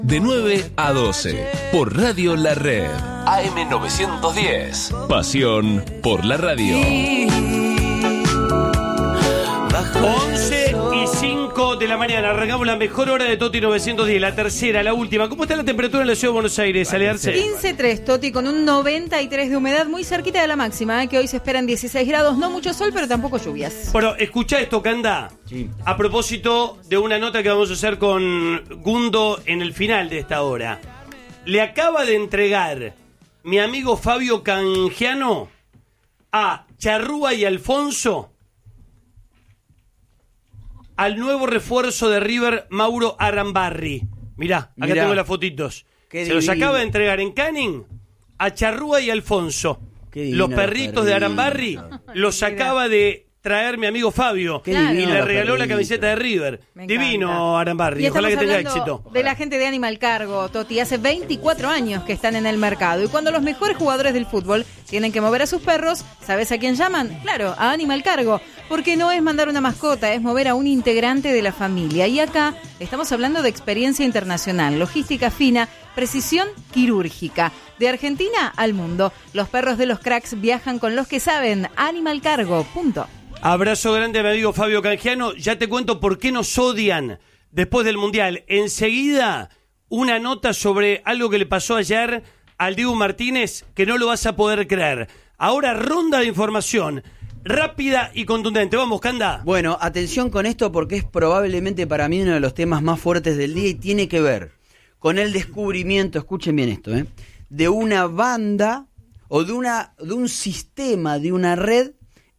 De 9 a 12, por Radio La Red. AM 910. Pasión por la radio. 11:05 de la mañana. Arrancamos la mejor hora de Toti 910, la tercera, la última. ¿Cómo está la temperatura en la ciudad de Buenos Aires, Alearse? 15.3, Toti, con un 93 de humedad, muy cerquita de la máxima, que hoy se esperan 16 grados. No mucho sol, pero tampoco lluvias. Bueno, escuchá esto, Canda. Sí. A propósito de una nota que vamos a hacer con Gundo en el final de esta hora. Le acaba de entregar mi amigo Fabio Canjiano a Charrúa y Alfonso al nuevo refuerzo de River, Mauro Arambarri. Mirá, acá tengo las fotitos. Se los acaba de entregar en Canning a Charrúa y Alfonso. Los perritos de Arambarri los acaba de traer mi amigo Fabio y le regaló la camiseta de River. Divino Arambarri, ojalá que tenga éxito. De la gente de Animal Cargo, Toti, hace 24 años que están en el mercado y cuando los mejores jugadores del fútbol tienen que mover a sus perros, ¿sabes a quién llaman? Claro, a Animal Cargo, porque no es mandar una mascota, es mover a un integrante de la familia. Y acá estamos hablando de experiencia internacional, logística fina, precisión quirúrgica. De Argentina al mundo, los perros de los cracks viajan con los que saben. Animal Cargo, punto. Abrazo grande a mi amigo Fabio Canjiano. Ya te cuento por qué nos odian después del Mundial. Enseguida, una nota sobre algo que le pasó ayer al Dibu Martínez que no lo vas a poder creer. Ahora, ronda de información rápida y contundente. Vamos, Canda. Bueno, atención con esto porque es probablemente para mí uno de los temas más fuertes del día y tiene que ver con el descubrimiento, escuchen bien esto, de una banda o de un sistema, de una red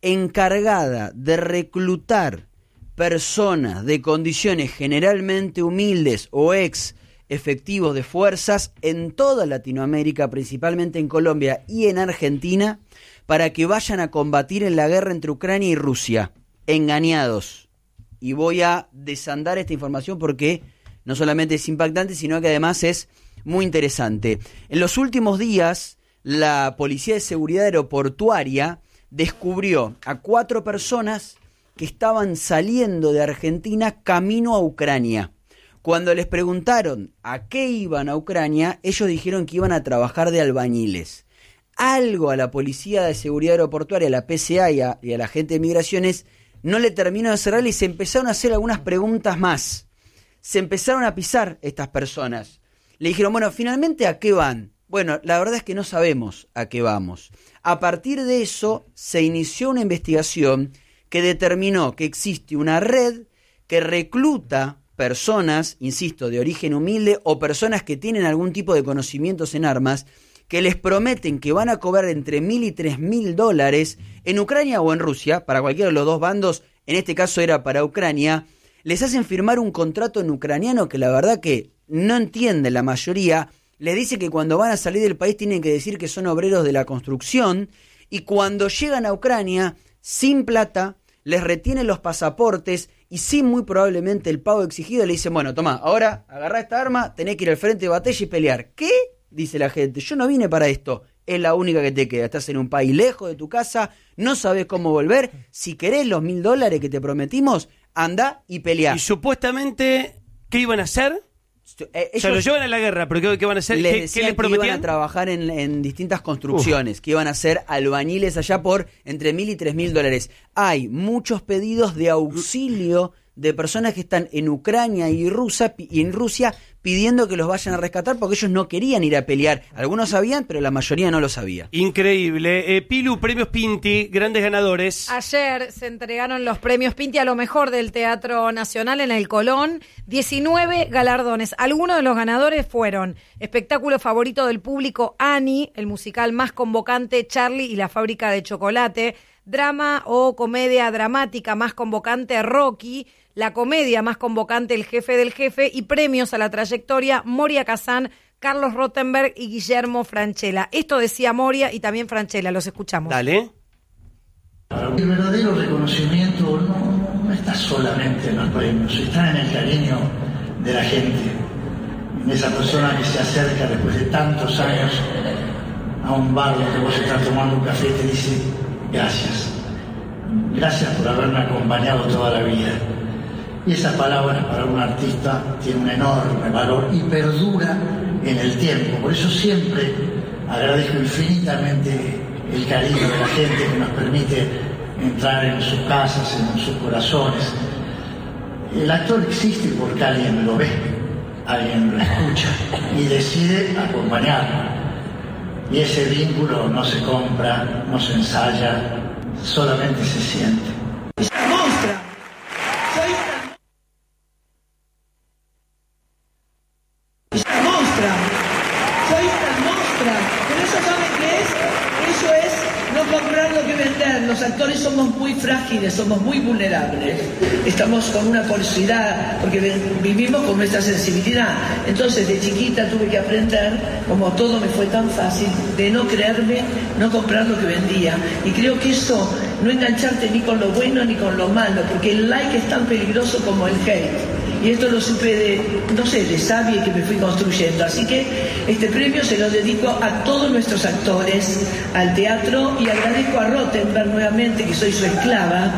encargada de reclutar personas de condiciones generalmente humildes o ex efectivos de fuerzas en toda Latinoamérica, principalmente en Colombia y en Argentina, para que vayan a combatir en la guerra entre Ucrania y Rusia, engañados. Y voy a desandar esta información porque no solamente es impactante, sino que además es muy interesante. En los últimos días, la Policía de Seguridad Aeroportuaria descubrió a 4 personas que estaban saliendo de Argentina camino a Ucrania. Cuando les preguntaron a qué iban a Ucrania, ellos dijeron que iban a trabajar de albañiles. Algo a la Policía de Seguridad Aeroportuaria, a la PCA y a la gente de migraciones no le terminó de cerrar y se empezaron a hacer algunas preguntas más. Se empezaron a pisar estas personas. Le dijeron, bueno, finalmente ¿a qué van? Bueno, la verdad es que no sabemos a qué vamos. A partir de eso se inició una investigación que determinó que existe una red que recluta personas, insisto, de origen humilde o personas que tienen algún tipo de conocimientos en armas, que les prometen que van a cobrar entre $1.000 y $3.000 en Ucrania o en Rusia, para cualquiera de los dos bandos, en este caso era para Ucrania, les hacen firmar un contrato en ucraniano que la verdad que no entiende la mayoría. Les dice que cuando van a salir del país tienen que decir que son obreros de la construcción y cuando llegan a Ucrania, sin plata, les retienen los pasaportes y sin muy probablemente el pago exigido, le dicen, bueno, tomá, ahora agarrá esta arma, tenés que ir al frente de batalla y pelear. ¿Qué? Dice la gente, yo no vine para esto, es la única que te queda. Estás en un país lejos de tu casa, no sabes cómo volver, si querés los $1.000 que te prometimos, anda y pelea. Y supuestamente, ¿qué iban a hacer? Se lo llevan a la guerra, pero ¿qué van a hacer? Les ¿Qué les prometían? Que iban a trabajar en distintas construcciones, que iban a ser albañiles allá por entre $1.000 y $3.000. Hay muchos pedidos de auxilio de personas que están en Ucrania y en Rusia pidiendo que los vayan a rescatar porque ellos no querían ir a pelear. Algunos sabían, pero la mayoría no lo sabía. Increíble. Pilu, premios Pinti, grandes ganadores. Ayer se entregaron los premios Pinti a lo mejor del Teatro Nacional en el Colón. 19 galardones. Algunos de los ganadores fueron espectáculo favorito del público Annie, el musical más convocante Charlie y la fábrica de chocolate, drama o comedia dramática más convocante Rocky, la comedia más convocante El jefe del jefe y premios a la trayectoria Moria Kazan, Carlos Rottenberg y Guillermo Francella. Esto decía Moria y también Francella, los escuchamos. Dale. El verdadero reconocimiento no está solamente en los premios, está en el cariño de la gente, en esa persona que se acerca después de tantos años a un bar donde vos estás tomando un café y te dice gracias por haberme acompañado toda la vida. Y esas palabras para un artista tienen un enorme valor y perdura en el tiempo. Por eso siempre agradezco infinitamente el cariño de la gente que nos permite entrar en sus casas, en sus corazones. El actor existe porque alguien lo ve, alguien lo escucha y decide acompañarlo. Y ese vínculo no se compra, no se ensaya, solamente se siente. ¡Monstruo! Soy una monstrua, pero eso ¿saben qué es? Eso es no comprar lo que vender. Los actores somos muy frágiles, somos muy vulnerables. Estamos con una porosidad, porque vivimos con nuestra sensibilidad. Entonces de chiquita tuve que aprender, como todo me fue tan fácil, de no creerme, no comprar lo que vendía. Y creo que eso, no engancharte ni con lo bueno ni con lo malo, porque el like es tan peligroso como el hate. Y esto lo supe de sabia que me fui construyendo. Así que este premio se lo dedico a todos nuestros actores, al teatro, y agradezco a Rottenberg nuevamente, que soy su esclava,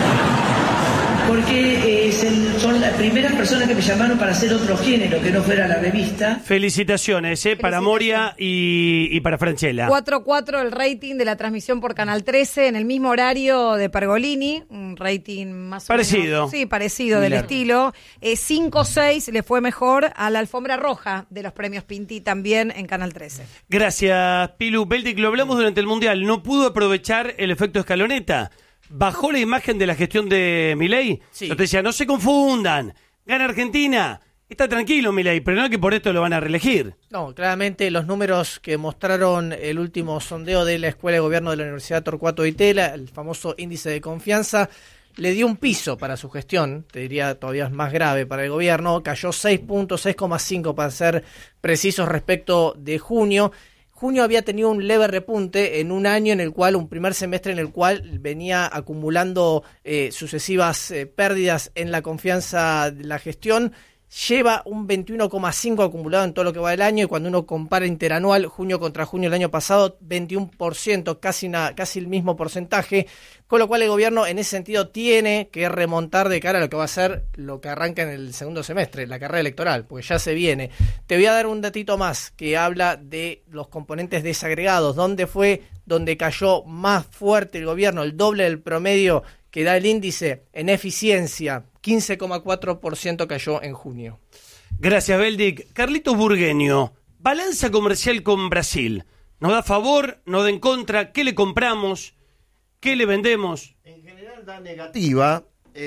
porque son las primeras personas que me llamaron para hacer otro género, que no fuera la revista. Felicitaciones, para Moria y para Franchella. 4-4 el rating de la transmisión por Canal 13, en el mismo horario de Pergolini, un rating más o menos... Sí, parecido del estilo. 5-6 le fue mejor a la alfombra roja de los premios Pinti, también en Canal 13. Gracias, Pilu. Beltic, lo hablamos durante el Mundial, no pudo aprovechar el efecto escaloneta. Bajó la imagen de la gestión de Milei. Sí. Yo te decía, no se confundan. Gana Argentina. Está tranquilo Milei, pero no que por esto lo van a reelegir. No, claramente los números que mostraron el último sondeo de la Escuela de Gobierno de la Universidad Torcuato Di Itela, el famoso índice de confianza, le dio un piso para su gestión. Te diría todavía es más grave para el gobierno. Cayó 6 puntos, 6,5 para ser precisos respecto de junio. Junio había tenido un leve repunte en un año en el cual, un primer semestre en el cual venía acumulando sucesivas pérdidas en la confianza de la gestión. Lleva un 21,5 acumulado en todo lo que va del año, y cuando uno compara interanual, junio contra junio del año pasado, 21%, casi el mismo porcentaje, con lo cual el gobierno en ese sentido tiene que remontar de cara a lo que va a ser lo que arranca en el segundo semestre, la carrera electoral, porque ya se viene. Te voy a dar un datito más que habla de los componentes desagregados, donde cayó más fuerte el gobierno, el doble del promedio que da el índice en eficiencia. 15,4% cayó en junio. Gracias, Beldic. Carlitos Burgueño, balanza comercial con Brasil. ¿Nos da a favor? ¿Nos da en contra? ¿Qué le compramos? ¿Qué le vendemos? En general da negativa,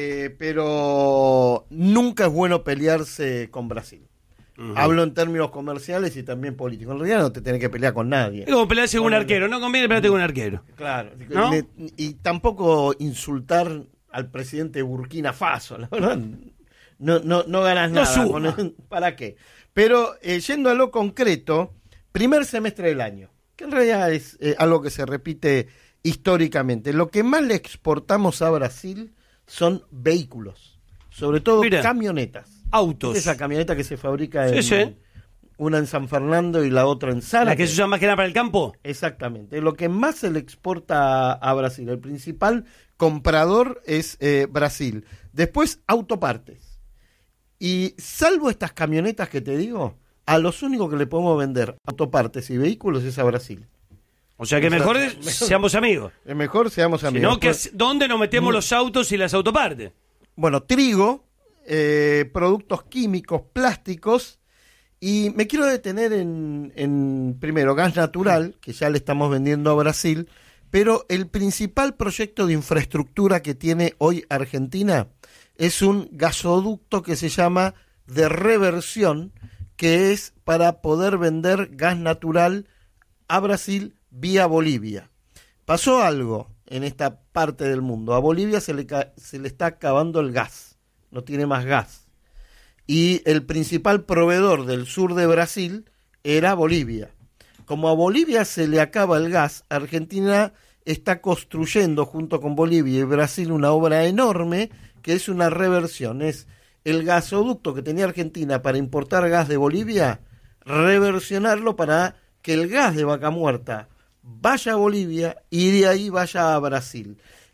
pero nunca es bueno pelearse con Brasil. Uh-huh. Hablo en términos comerciales y también políticos. En realidad no te tenés que pelear con nadie. Es como pelearse con un arquero. No conviene pelearte con un arquero. Claro. ¿No? Y tampoco insultar al presidente de Burkina Faso, la verdad, no ganas nada. ¿Para qué? Pero yendo a lo concreto, primer semestre del año, que en realidad es algo que se repite históricamente. Lo que más le exportamos a Brasil son vehículos, sobre todo camionetas. Autos. Esa camioneta que se fabrica una en San Fernando y la otra en Zárate. ¿La que se usa más que nada para el campo? Exactamente. Lo que más se le exporta a Brasil, el principal comprador es Brasil. Después, autopartes. Y salvo estas camionetas que te digo, a los únicos que le podemos vender autopartes y vehículos es a Brasil. O sea que mejor seamos amigos. Es mejor seamos amigos. Si no, ¿dónde nos metemos los autos y las autopartes? Bueno, trigo, productos químicos, plásticos, y me quiero detener en primero, gas natural, que ya le estamos vendiendo a Brasil, pero el principal proyecto de infraestructura que tiene hoy Argentina es un gasoducto que se llama de reversión, que es para poder vender gas natural a Brasil vía Bolivia. Pasó algo en esta parte del mundo. A Bolivia se le está acabando el gas, no tiene más gas. Y el principal proveedor del sur de Brasil era Bolivia. Como a Bolivia se le acaba el gas, Argentina está construyendo junto con Bolivia y Brasil una obra enorme que es una reversión. Es el gasoducto que tenía Argentina para importar gas de Bolivia, reversionarlo para que el gas de Vaca Muerta vaya a Bolivia y de ahí vaya a Brasil.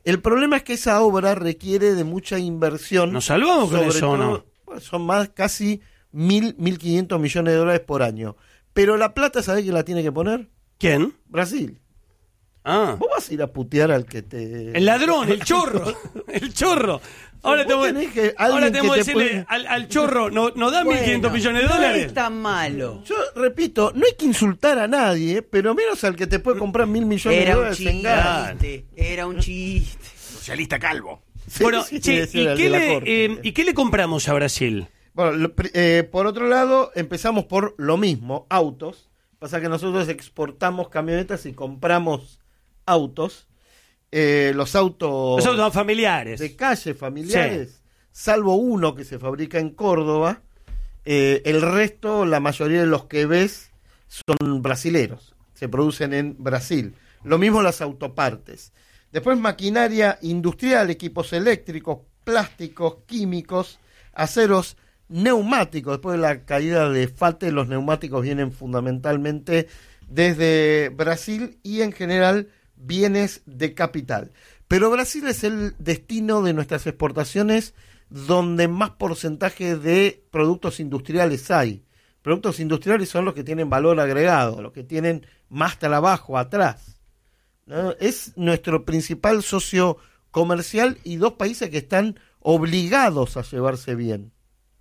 El problema es que esa obra requiere de mucha inversión. ¿Nos salvamos con eso o no? Son más casi 1.500 millones de dólares por año. Pero la plata, ¿sabés quién la tiene que poner? ¿Quién? Brasil. Ah. Vos vas a ir a putear al que te... El ladrón, el chorro. El chorro. Ahora tenemos que decirle al chorro, ¿no da 1.500 millones de dólares? No es tan malo. Yo repito, no hay que insultar a nadie, pero menos al que te puede comprar 1.000 millones de dólares en gas. Era un chiste. Socialista calvo. Bueno, Sí, che, sí, ¿y qué le compramos a Brasil? Bueno, por otro lado, empezamos por lo mismo, autos. Pasa que nosotros exportamos camionetas y compramos autos. Los autos familiares. De calle, familiares, salvo uno que se fabrica en Córdoba, el resto, la mayoría de los que ves son brasileros, se producen en Brasil. Lo mismo las autopartes. Después maquinaria industrial, equipos eléctricos, plásticos, químicos, aceros, neumáticos. Después de la caída de FATE, los neumáticos vienen fundamentalmente desde Brasil y en general bienes de capital. Pero Brasil es el destino de nuestras exportaciones donde más porcentaje de productos industriales hay. Productos industriales son los que tienen valor agregado, los que tienen más trabajo atrás, ¿no? Es nuestro principal socio comercial y dos países que están obligados a llevarse bien.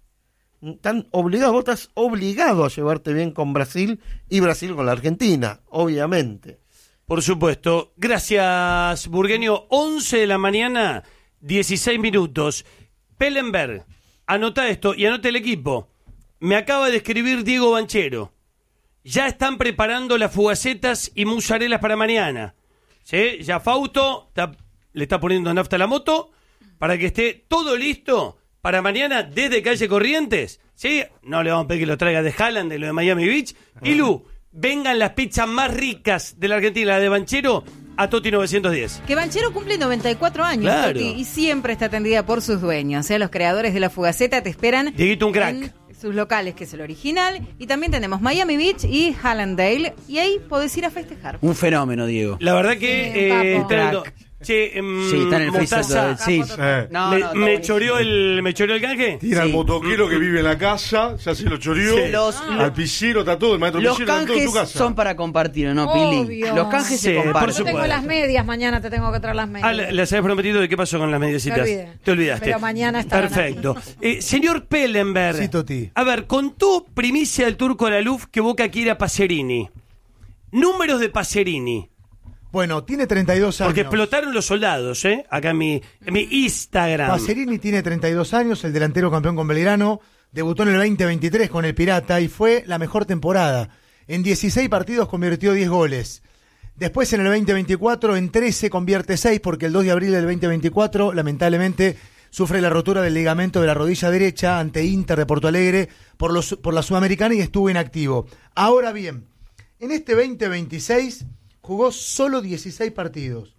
Están obligados, vos estás obligado a llevarte bien con Brasil y Brasil con la Argentina, obviamente. Por supuesto. Gracias, Burgueño. 11 de la mañana, 16 minutos. Pellenberg, anota esto y anota el equipo. Me acaba de escribir Diego Banchero. Ya están preparando las fugacetas y mussarelas para mañana. ¿Sí? Ya Fausto le está poniendo nafta a la moto para que esté todo listo para mañana desde Calle Corrientes. ¿Sí? No le vamos a pedir que lo traiga de Haaland, de lo de Miami Beach. Y Lu, vengan las pizzas más ricas de la Argentina, la de Banchero, a Toti 910. Que Banchero cumple 94 años, claro. Toti, y siempre está atendida por sus dueños. Los creadores de la Fugaceta te esperan. Dieguito, un crack. En sus locales, que es el original. Y también tenemos Miami Beach y Hallandale. Y ahí podés ir a festejar. Un fenómeno, Diego. La verdad que... Che, sí, está en el Mostaza, sí. ¿Me choreó el canje? Tira al motoquero que vive en la casa, ya se lo choreó. Sí. Al piscero, está todo, el maestro los piscero, está todo en tu canjes casa. son para compartir, ¿no, Pili? Obvio. Los canjes se comparten. Yo tengo las medias, mañana te tengo que traer las medias. ¿Les habías prometido de qué pasó con las mediecitas? Te olvidaste. Pero mañana estarán Perfecto. Señor Pellenberg. Sí, Toti. A ver, contó primicia del Turco Alaluf que Boca quiere a Pacerini. Números de Pacerini. Bueno, tiene 32 años. Porque explotaron los soldados, acá en mi Instagram. Pacerini tiene 32 años, el delantero campeón con Belgrano. Debutó en el 2023 con el Pirata y fue la mejor temporada. En 16 partidos convirtió 10 goles. Después en el 2024 en 13 convierte 6 porque el 2 de abril del 2024 lamentablemente sufre la rotura del ligamento de la rodilla derecha ante Inter de Porto Alegre por la Sudamericana y estuvo inactivo. Ahora bien, en este 2026 jugó solo 16 partidos.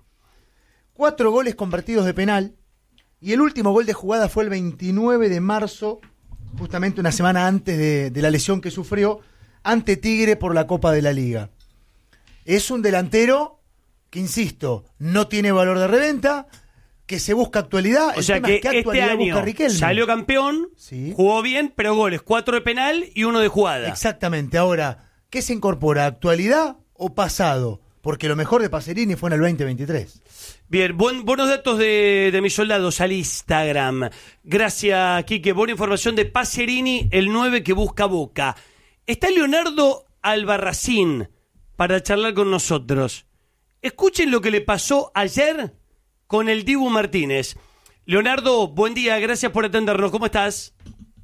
4 goles convertidos de penal. Y el último gol de jugada fue el 29 de marzo, justamente una semana antes de la lesión que sufrió, ante Tigre por la Copa de la Liga. Es un delantero que, insisto, no tiene valor de reventa, que se busca actualidad. O sea que este año salió campeón, sí, jugó bien, pero goles, 4 de penal y 1 de jugada. Exactamente. Ahora, ¿qué se incorpora? ¿Actualidad o pasado? Porque lo mejor de Pacerini fue en el 2023. Bien, buenos datos de mis soldados al Instagram. Gracias, Quique. Buena información de Pacerini, el 9 que busca Boca. Está Leonardo Albarracín para charlar con nosotros. Escuchen lo que le pasó ayer con el Dibu Martínez. Leonardo, buen día, gracias por atendernos. ¿Cómo estás?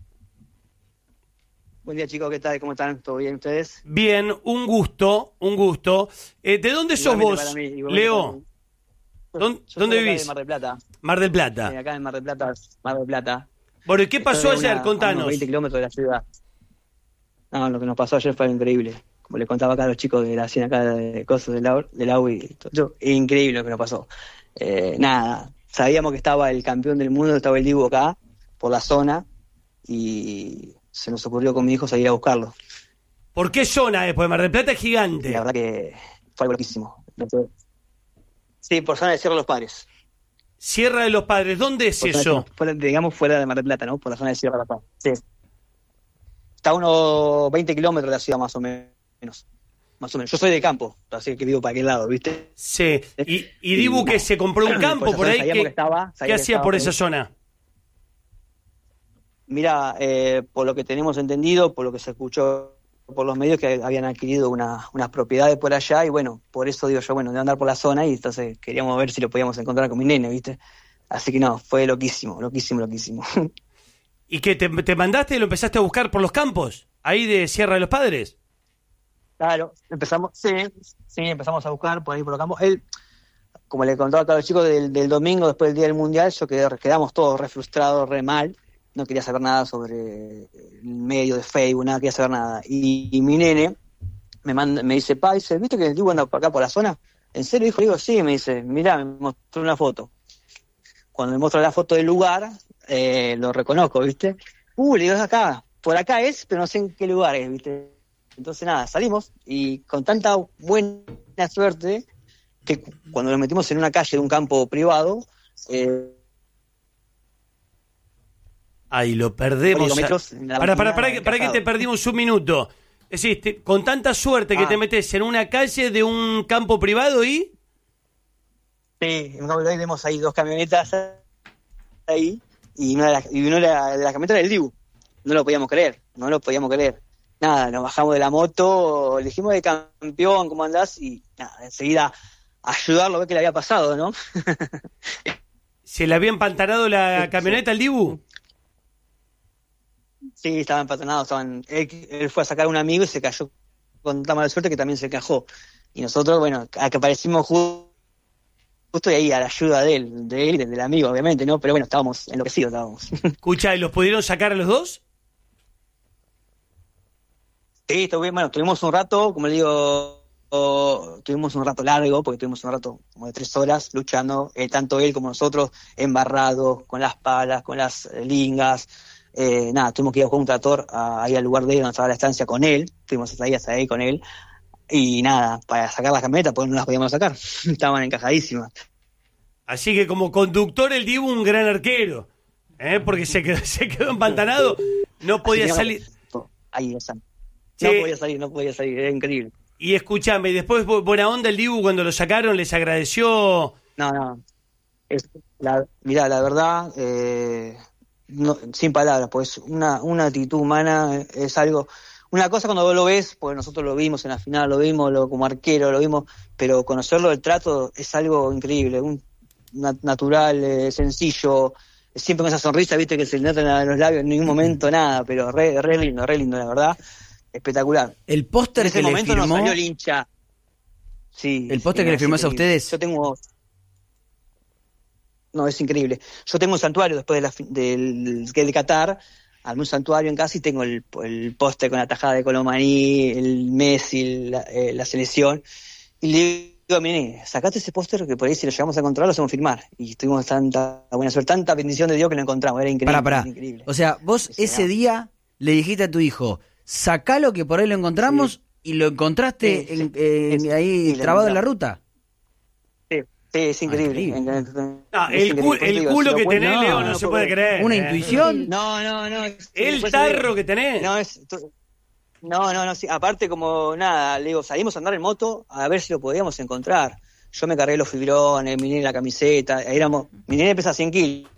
Buen día, chicos, ¿qué tal? ¿Cómo están? ¿Todo bien ustedes? Bien, un gusto. ¿De dónde sos vos, Leo? ¿Dónde vivís? De Mar del Plata. Mar del Plata. Acá en Mar del Plata. Bueno, ¿y qué pasó ayer? Contanos. A 20 kilómetros de la ciudad. No, lo que nos pasó ayer fue increíble. Como les contaba acá a los chicos de la cena acá de cosas del AU y todo. Increíble lo que nos pasó. Nada, sabíamos que estaba el campeón del mundo, estaba el Dibu acá, por la zona, y se nos ocurrió con mi hijo salir a buscarlo. ¿Por qué zona? Pues Mar del Plata es gigante. La verdad que fue algo loquísimo. Sí, por zona de Cerro de los Padres. Sierra de los Padres, ¿dónde es eso? Digamos fuera de Mar del Plata, ¿no? Por la zona de Sierra de los Padres. Sí. Está a unos 20 kilómetros de la ciudad, más o menos. Yo soy de campo, así que vivo para aquel lado, ¿viste? Sí. Y Dibu, que se compró un campo por ahí, ¿qué hacía por esa zona? Mira, por lo que tenemos entendido, por lo que se escuchó por los medios, que habían adquirido unas propiedades por allá, y bueno, por eso digo yo, bueno, de andar por la zona, y entonces queríamos ver si lo podíamos encontrar con mi nene, ¿viste? Así que no, fue loquísimo. ¿Y qué, te mandaste y lo empezaste a buscar por los campos, ahí de Sierra de los Padres? Claro, empezamos a buscar por ahí por los campos. Él, como le contaba a los chicos del domingo, después del día del Mundial, quedamos todos re frustrados, re mal. No quería saber nada sobre el medio de Facebook, nada, quería saber nada. Y mi nene me dice, ¿viste que el Dibu anda por acá por la zona? ¿En serio, hijo? Digo, sí, me dice, mirá, me mostró una foto. Cuando me muestra la foto del lugar, lo reconozco, ¿viste? Le digo, es acá, por acá es, pero no sé en qué lugar es, ¿viste? Entonces nada, salimos y con tanta buena suerte que cuando nos metimos en una calle de un campo privado, ahí lo perdemos. Para que te perdimos un minuto. Es decir, con tanta suerte que te metes en una calle de un campo privado y... Sí, vemos ahí 2 camionetas ahí y una de las camionetas era el Dibu. No lo podíamos creer. Nada, nos bajamos de la moto, le dijimos de campeón, ¿cómo andás? Y nada, enseguida ayudarlo a ver qué le había pasado, ¿no? ¿Se le había empantanado la camioneta al Dibu? Sí, estaba empantanado. Él fue a sacar a un amigo y se cayó con tanta mala suerte que también se cajó. Y nosotros, bueno, a que aparecimos justo ahí a la ayuda de él y del amigo, obviamente, ¿no? Pero bueno, estábamos enloquecidos. Escucha, ¿y los pudieron sacar a los dos? Sí, bueno, tuvimos un rato, como le digo, tuvimos un rato largo, porque tuvimos un rato como de 3 horas luchando, tanto él como nosotros, embarrados, con las palas, con las lingas. Tuvimos que ir a buscar un tractor ahí al lugar de él, donde estaba la estancia, con él. Fuimos hasta ahí con él. Y nada, para sacar las camionetas, porque no las podíamos sacar. Estaban encajadísimas. Así que como conductor el Dibu un gran arquero, porque se quedó empantanado, no podía salir. Ahí está. Sí. No podía salir, era increíble. Y escúchame, después buena onda el Dibu cuando lo sacaron, les agradeció. No. Mirá, la verdad, no, sin palabras, pues una actitud humana es algo. Una cosa cuando vos lo ves, porque nosotros lo vimos en la final, lo vimos como arquero, lo vimos, pero conocerlo del trato es algo increíble, natural, sencillo, siempre con esa sonrisa, viste, que se le nota en los labios, en ningún momento nada, pero re lindo, la verdad. Espectacular. El póster en ese momento nos salió el hincha. Sí. El póster que le firmás a ustedes. Yo tengo. No, es increíble. Yo tengo un santuario después del Qatar, armé un santuario en casa y tengo el póster con la tajada de Colomaní, el Messi, la selección. Y le digo a mi nene, sacate ese póster que por ahí si lo llegamos a encontrar lo hacemos firmar. Y tuvimos tanta buena suerte, tanta bendición de Dios que lo encontramos. Era increíble. Pará. Increíble. O sea, vos ese día le dijiste a tu hijo, sacalo que por ahí lo encontramos, y lo encontraste ahí trabado en la ruta. Sí, es increíble. El culo que tenés, Leo, no se puede creer. ¿Una intuición? No. El tarro que tenés. No, sí. Aparte, como nada, le digo, salimos a andar en moto a ver si lo podíamos encontrar. Yo me cargué los fibrones, mi nene la camiseta, mi nene pesa 100 kilos.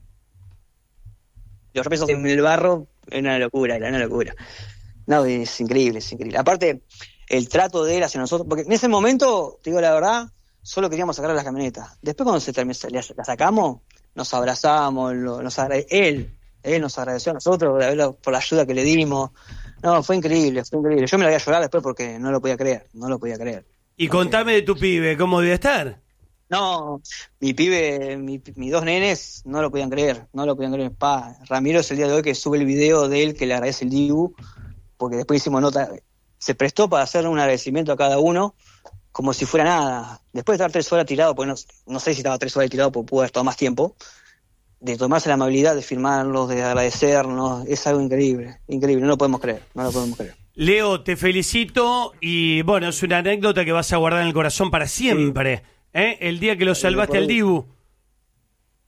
Los pesos en el barro, era una locura. No, es increíble. Aparte, el trato de él hacia nosotros, porque en ese momento, te digo la verdad, solo queríamos sacar las camionetas. Después cuando se terminó, la sacamos, nos abrazamos, él nos agradeció a nosotros por la ayuda que le dimos. No, fue increíble. Yo me la voy a llorar después porque no lo podía creer. Y contame de tu pibe, ¿cómo debe estar? No, mi pibe, mis 2 nenes no lo podían creer. Ramiro es el día de hoy que sube el video de él que le agradece el Dibu, porque después hicimos nota, se prestó para hacer un agradecimiento a cada uno, como si fuera nada. Después de estar 3 horas tirado, porque no sé si estaba 3 horas tirado, porque pudo haber tomado más tiempo, de tomarse la amabilidad de firmarlos, de agradecernos, es algo increíble, no lo podemos creer. Leo, te felicito y bueno, es una anécdota que vas a guardar en el corazón para siempre. El día que lo salvaste al Dibu.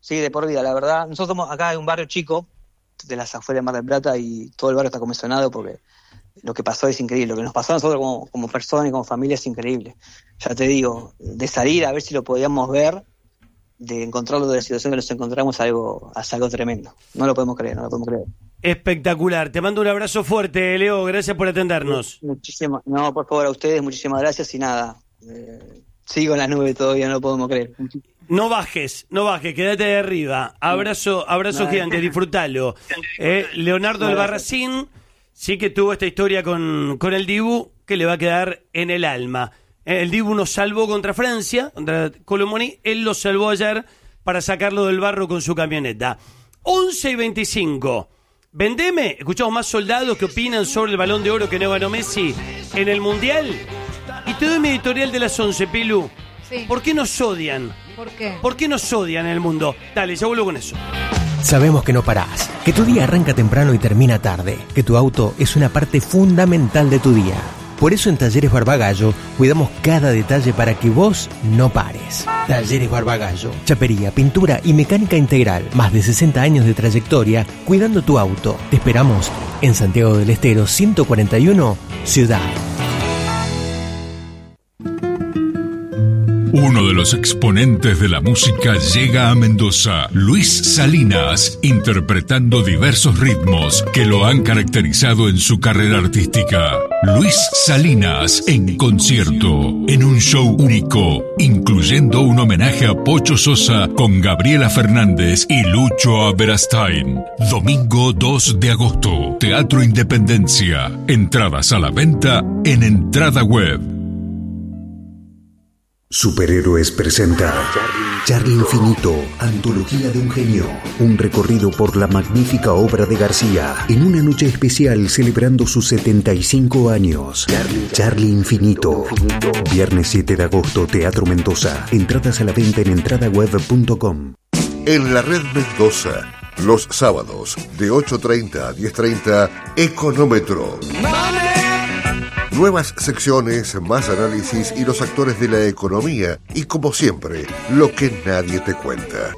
Sí, de por vida, la verdad. Nosotros somos acá en un barrio chico, de las afueras de Mar del Plata, y todo el barrio está conmocionado porque lo que pasó es increíble. Lo que nos pasó a nosotros como personas y como familia es increíble. Ya te digo, de salir a ver si lo podíamos ver, de encontrarlo de la situación que nos encontramos, es algo tremendo. No lo podemos creer. Espectacular. Te mando un abrazo fuerte, Leo. Gracias por atendernos. No, por favor, a ustedes, muchísimas gracias y nada. Sigo en la nube todavía, no lo podemos creer. No bajes, quédate de arriba. Abrazo gigante, disfrutalo. Leonardo Albarracín sí que tuvo esta historia con el Dibu que le va a quedar en el alma. El Dibu nos salvó contra Francia, contra Colomoni. Él lo salvó ayer para sacarlo del barro con su camioneta. 11:25. Vendeme, escuchamos más soldados que opinan sobre el Balón de Oro que no ganó Messi en el Mundial. Y te doy mi editorial de las 11, Pilu. Sí. ¿Por qué nos odian? ¿Por qué? ¿Por qué nos odian en el mundo? Dale, ya vuelvo con eso. Sabemos que no parás, que tu día arranca temprano y termina tarde, que tu auto es una parte fundamental de tu día. Por eso en Talleres Barbagallo cuidamos cada detalle para que vos no pares. Talleres Barbagallo, chapería, pintura y mecánica integral. Más de 60 años de trayectoria cuidando tu auto. Te esperamos en Santiago del Estero 141, Ciudad. Uno de los exponentes de la música llega a Mendoza, Luis Salinas, interpretando diversos ritmos que lo han caracterizado en su carrera artística. Luis Salinas en concierto, en un show único, incluyendo un homenaje a Pocho Sosa con Gabriela Fernández y Lucho Aberastain. Domingo 2 de agosto, Teatro Independencia. Entradas a la venta en Entrada Web. Superhéroes presenta Charlie Infinito, antología de un genio. Un recorrido por la magnífica obra de García en una noche especial celebrando sus 75 años. Charlie Infinito. Viernes 7 de agosto, Teatro Mendoza. Entradas a la venta en entradaweb.com. En la Red Mendoza, los sábados de 8:30 a 10:30, Económetro. Nuevas secciones, más análisis y los actores de la economía y, como siempre, lo que nadie te cuenta.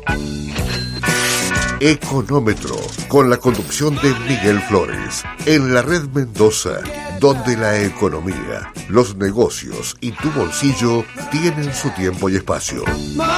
Económetro, con la conducción de Miguel Flores, en la Red Mendoza, donde la economía, los negocios y tu bolsillo tienen su tiempo y espacio.